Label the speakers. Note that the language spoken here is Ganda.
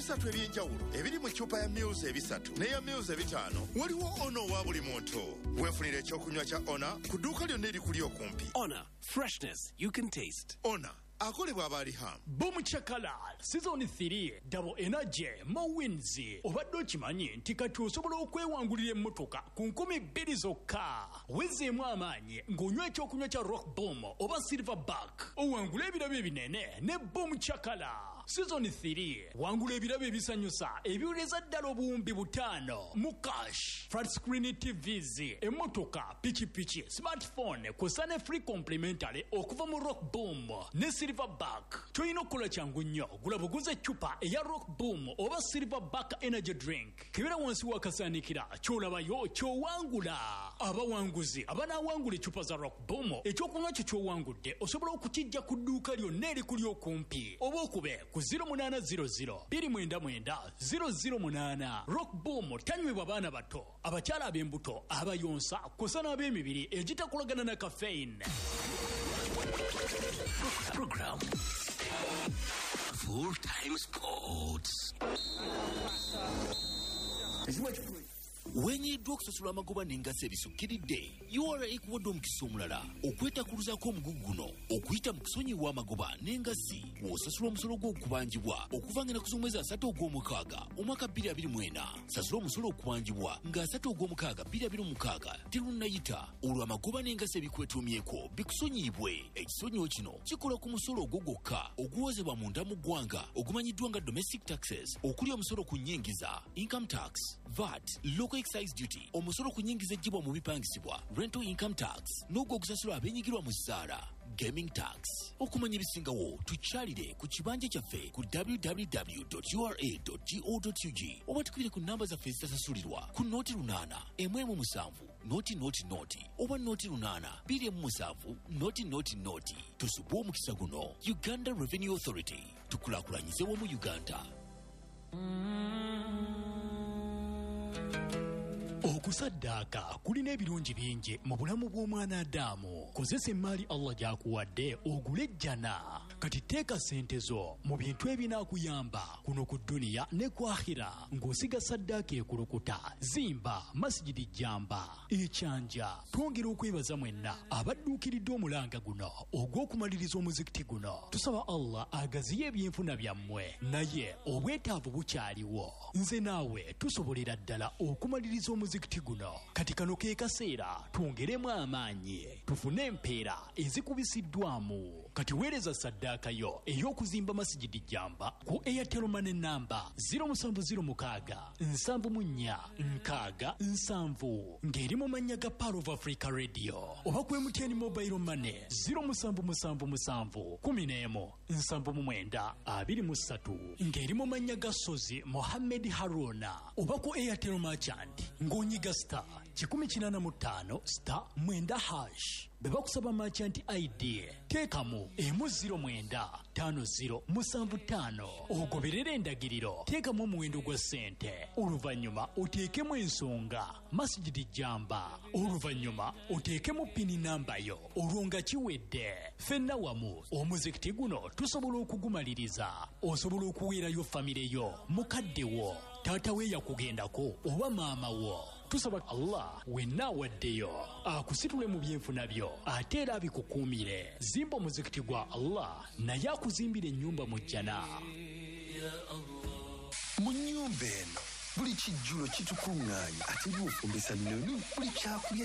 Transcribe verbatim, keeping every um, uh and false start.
Speaker 1: ebisatu ebyenjawulo ebiri mu ccupa ya Mils ebisatu n'eya Mils ebitaano waliwo ono owa buli muntu. Weefunire ekyokunywa kya Ona ku dduuka lyonna erikuli okumpi.
Speaker 2: Ona, freshness you can taste.
Speaker 1: Ona akolebwa abalihamu.
Speaker 3: Boom Chakala season three double energy mowins. Obadde okimanyi nti kati osobola okwewangulira emmotoka ku nkumi bbiri zokka. Wezeemu amaanyi ng'onywa ekyokunywa kya Rock Boom oba Silverback. Owangula ebirabo ebinene ne Boom Chakala. Season three wangula ebirabo ebisanyusa ebiwuleza ddala obuwumbi butaano mu cash. Flat screen T Vs, emmotoka, pikipiki, smartphone kw'ossa ne free complimentary okuva mu Rock Boom ne Silverback. Toyina okukola kyangu nnyo, gula buguze eccupa eya Rock Boom oba Silverback energy drink. Kebera wansi wakasaanikira ky'olabayo ky'owangula. Abawanguzi abanaawangula eccupa za Rock Boom ekyokunywa kyo ky'owangudde osobola okukijja ku dduuka lyonna erikuli okumpi oba okube ku zero munana zero zero two nine nine zero zero munana. Rock Boom tanywebwa baana bato, abakyala ab'embuto, abayonsa kw'ossa n'ab'emibiri egitakolagana na caffeine.
Speaker 2: Program Full Time Sports. Wenyiddwa okusasula amagoba n'engassi ebisukkiridde, U R A ekuwadde omukisa omulala okwetakuluzaako omugugu guno okuyita mu kusonyiwa amagoba n'engassi bw'osasula omusolo gw'okubanjibwa okuva ng'ennaku z'omwezi asatu ogw'omukaaga omwaka bbiri abiri mu ena. Sasula omusolo okubanjibwa ng'asatu ogw'omukaaga bbiri abiri mu mukaaga terunnayita olwo amagoba n'engassi ebikwetuumyeko bikusonyiibwe. Ekisonyiwo kino kikola ku musolo ogwo gwokka oguwozebwa munda mu ggwanga ogumanyiddwa nga domestic taxes, okuli omusolo ku nnyingiza, income tax, V A T, local excise duty, omusolo ku nnyingiza ejjibwa mu bipangisibwa, rental income tax, n'ogwo ogusasula abeenyigirwa mu zzaala, gaming tax. Okumanya ebisingawo tukyalire ku kibanja kyaffe ku w w w dot u r a dot go dot u g oba tukubire ku nnamba zaffe ezitasasulirwa ku nooti lunaana emu emu musanvu nooti nooti nooti oba nooti lunaana bbiri emu musanvu nooti nooti nooti. Tusubwe omukisa guno. Uganda Revenue Authority, tukulaakulanyize wamu Uganda.
Speaker 3: Okusaddaaka kulina ebirungi bingi mu bulamu bw'omwana Adamu. Kozesa emmaali Allah gy'akuwadde ogule ejjana. Kati teeka ssente zo mu bintu ebinaakuyamba kuno ku dduniya ne ku akhira ng'osiga saddaaka ekulukuta. Zimba masijidi jjamba ekyanja. Twongera okwebaza mwenna abadduukiridde omulanga guno ogw'okumaliriza omuzikiti guno. Tusaba Allah agaziye ebyenfuna byammwe, naye obwetaavu bukyaliwo. Nze naawe tusobolera ddala okumaliriza omuzikiti guno. Kati kano ke kaseera twongeremu amaanyi tufune empeera ezikubisiddwamu. Kati weereza saddaaka yo ey'okuzimba masijidi jjamba ku Airtel Money namba zero seven zero six seven four six seven ng'eri mu mannya ga Power of Africa Radio, oba ku M T N Mobile Money zero seven seven seven seven one one seven nine two three ng'eri mu mannya ga Sozi Mohammed Haruna, oba ku Airtel Merchant ng'onyiga star kikumi kinana mu ttaano star mwenda hash. Beba kusaba merchant I D teekamu emu zero mwenda tano zero musanvu ttaano ogoberera endagiriro. Teekamu omuwendo gwa ssente, oluvannyuma oteekemu ensonga masijidi jjamba, oluvannyuma oteekemu pini namba yo. Olwo nga kiwedde, ffenna wamu omuzikiti guno tusobola okugumaliriza. Osobola okuweerayo famire yo, mukadde wo, taata we yakugendako oba maama wo. Tusaba Allah wenna waddeyo akusitule mu byenfuna byo ate era abikukuumire. Zimba omuzikiti gwa Allah naye akuzimbira ennyumba mu jjana.
Speaker 4: Mu nnyumba eno buli kijjulo kitukuŋŋaanya ate by'ofumbisa nnoni buli kyakulya